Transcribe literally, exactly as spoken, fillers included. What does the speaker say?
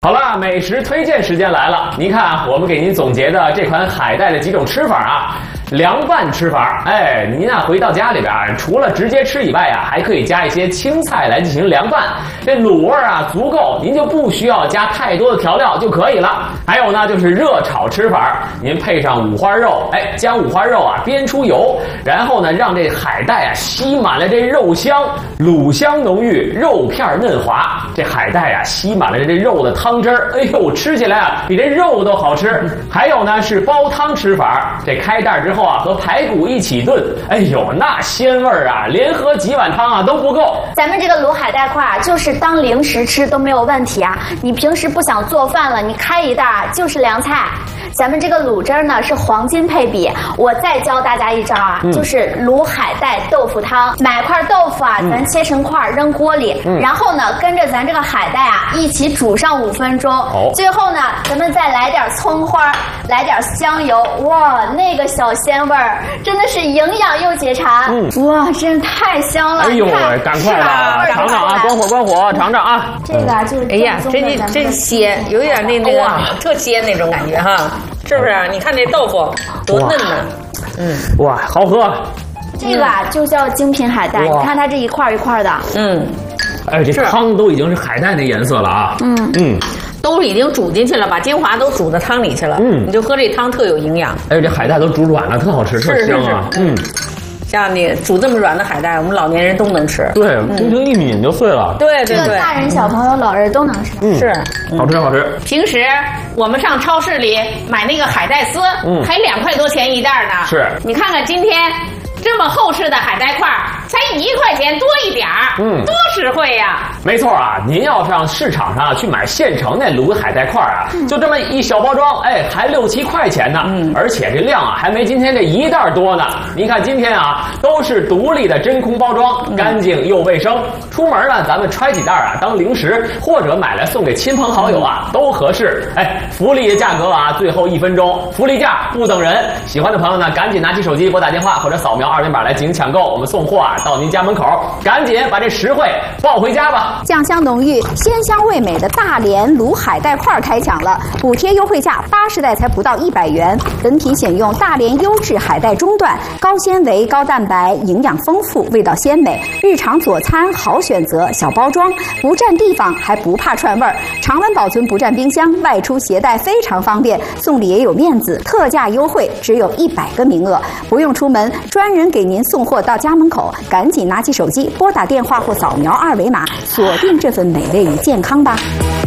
好了，美食推荐时间来了。您看，我们给您总结的这款海带的几种吃法啊，凉拌吃法。哎，您啊回到家里边，除了直接吃以外啊，还可以加一些青菜来进行凉拌。这卤味啊足够，您就不需要加太多的调料就可以了。还有呢，就是热炒吃法，您配上五花肉，哎，将五花肉啊煸出油，然后呢让这海带啊吸满了这肉香，卤香浓郁，肉片嫩滑。这海带啊吸满了这肉的汤。汤汁儿，哎呦，吃起来啊比这肉都好吃。还有呢是煲汤吃法，这开袋之后啊和排骨一起炖，哎呦那鲜味儿啊，连喝几碗汤啊都不够。 咱们这个卤海带块啊，就是当零食吃都没有问题啊。你平时不想做饭了，你开一袋就是凉菜。咱们这个卤汁儿呢是黄金配比，我再教大家一招啊，嗯、就是卤海带豆腐汤。买块豆腐啊，咱切成块扔锅里，嗯、然后呢跟着咱这个海带啊一起煮上五分钟。哦、最后呢，咱们再来点葱花，来点香油，哇，那个小鲜味儿真的是营养又解馋。嗯、哇，真是太香了！ 哎呦，赶快吧，尝尝啊，关火关火，尝尝啊。 这个啊就是哎呀，真真鲜，有点那那个特鲜那种感觉哈。是不是？你看这豆腐多嫩呢， 嗯，哇，好喝。 这个啊就叫精品海带，你看它这一块一块的， 嗯， 哎，这汤都已经是海带那颜色了啊， 嗯嗯，都已经煮进去了，把精华都煮到汤里去了，嗯，你就喝这汤特有营养。 哎，这海带都煮软了，特好吃，特香啊，嗯。 像你煮这么软的海带，我们老年人都能吃。 对，轻轻一抿就碎了。 对对对， 这个大人、小朋友、老人都能吃。 嗯， 是， 好吃好吃。 平时我们上超市里买那个海带丝，嗯，还两块多钱一袋呢。 是， 你看看今天这么厚实的海带块，才一块钱多一点儿，嗯，多实惠呀！ 没错啊，您要上市场上去买现成那卤海带块啊，嗯、就这么一小包装，哎，还六七块钱呢。嗯，而且这量啊，还没今天这一袋多呢。您看今天啊，都是独立的真空包装，干净又卫生。出门呢，咱们揣几袋啊，当零食，或者买来送给亲朋好友啊，都合适。哎，福利的价格啊，最后一分钟，福利价不等人。喜欢的朋友呢，赶紧拿起手机拨打电话或者扫描二维码来进行抢购，我们送货啊到您家门口，赶紧把这实惠抱回家吧。 酱香浓郁、鲜香味美的大连卤海带块开抢了，补贴优惠价八十袋才不到一百元。本品选用大连优质海带中段，高纤维、高蛋白，营养丰富，味道鲜美，日常佐餐好选择。小包装不占地方，还不怕串味儿，常温保存不占冰箱，外出携带非常方便，送礼也有面子。特价优惠，只有一百个名额，不用出门，专人给您送货到家门口。赶紧拿起手机，拨打电话或扫描二维码，锁定这份美味与健康吧。